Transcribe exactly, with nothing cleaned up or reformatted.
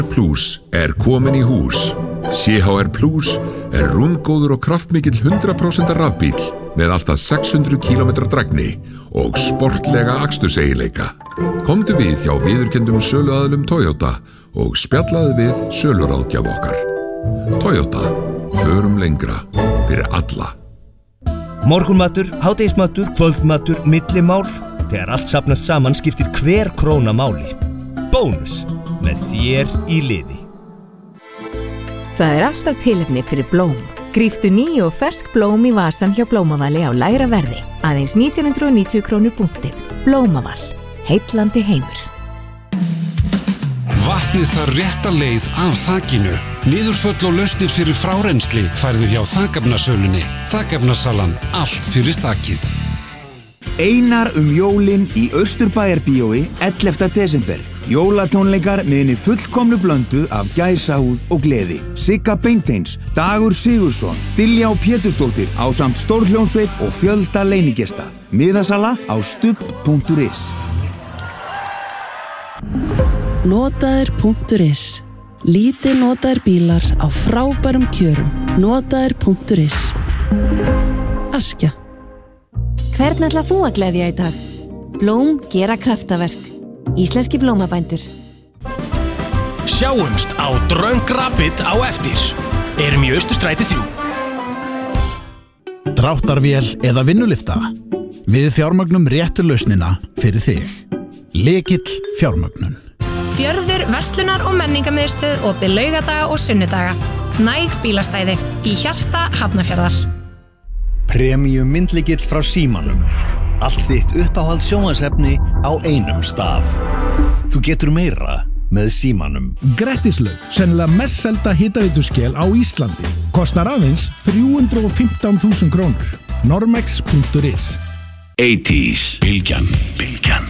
Plus er komin í hús. C H R Plus er rúmgóður og kraftmikill hundrað prósent rafbíll með allt að sex hundruð kílómetra drægni og sportlega aksturseiginleika. Komdu við hjá viðurkenndum söluaðilum Toyota og spjallaðu við söluráðgjaf okkar. Toyota, förum lengra fyrir alla. Morgunmatur, hádegismatur, kvöldmatur, millimál. Þegar allt safnast saman skiptir hver króna máli. Bónus með þér í liði. Það er alltaf tilefni fyrir blóm. Gríptu ný og fersk blóm í vasan hjá Blómavali á lægra verði. Aðeins nítján hundruð og níutíu krónur punktið. Blómaval. Heillandi heimur. Vatnið þarf rétta leið af þakinu. Niðurföll og lausnir fyrir frárensli færðu hjá Þakefnasölunni. Þakefnasalan. Allt fyrir þakið. Einar um jólin í Austurbæjarbíói ellefta desember. Jólatónleikar með henni fullkomnu blöndu af gæsahúð og gleði. Sigga Beinteins, Dagur Sigurðsson, Diljá Pétursdóttir ásamt stórhljómsveit og fjölda leinigesta. Miðasala á stubb punktur is. Notaðir punktur is. Lítið notaðir bílar á frábærum kjörum. Notaðir punktur is. Askja. Hvern ætlar þú að gleðja í dag? Blóm gera kraftaverk. Íslenski blómabændur. Sjáumst á Dröng Rabbit á eftir. Erum í Austurstræti þrjú. Dráttarvél eða vinnulifta. Við fjármögnum réttu lausnina fyrir þig. Lykill fjármögnun. Fjörður, verslunar og menningarmiðstöð opið laugadaga og sunnudaga. Næg bílastæði í hjarta Hafnarfjarðar. Premium myndlykill frá Símanum. Allt þitt uppáhald sjónvarpsefni á einum stað. Þú getur meira með Símanum. Grettislaug, sennilega mest selda hitaveituskel á Íslandi. Kostar aðeins þrjú hundruð og fimmtán þúsund krónur. Normex punktur is. áttatíu. Bylgjan. Bylgjan.